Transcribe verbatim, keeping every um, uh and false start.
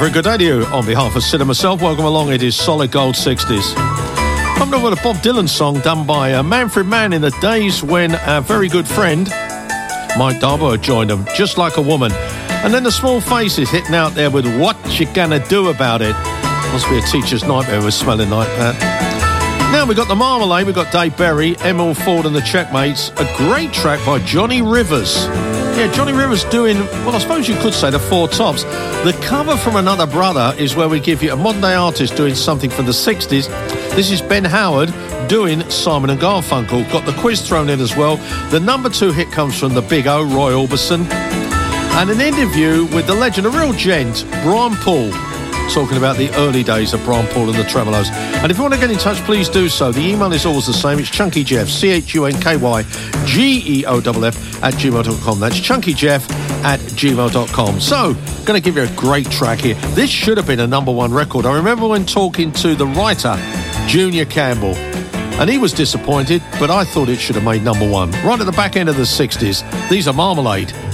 very good day to you on behalf of Sid and myself. Welcome along. It is Solid Gold sixties. Coming up with a Bob Dylan song done by uh, Manfred Mann in the days when our very good friend Mike Darbo joined them, Just Like a Woman. And then the Small Faces hitting out there with What You Gonna Do About It. Must be a teacher's nightmare with smelling like that. Now we've got the Marmalade, we've got Dave Berry, Emil Ford and the Checkmates. A great track by Johnny Rivers. Yeah, Johnny Rivers doing, well, I suppose you could say the Four Tops. The cover from Another Brother is where we give you a modern day artist doing something from the sixties. This is Ben Howard doing Simon and Garfunkel. Got the quiz thrown in as well. The number two hit comes from the Big O, Roy Orbison. And an interview with the legend, a real gent, Brian Paul, talking about the early days of Brian Paul and the Tremolos. And if you want to get in touch, please do so. The email is always the same. It's chunkyjeff, C H U N K Y G E O F F at gmail dot com. That's chunkyjeff at gmail dot com. So, going to give you a great track here. This should have been a number one record. I remember when talking to the writer, Junior Campbell, and he was disappointed, but I thought it should have made number one. Right at the back end of the sixties, these are Marmalade.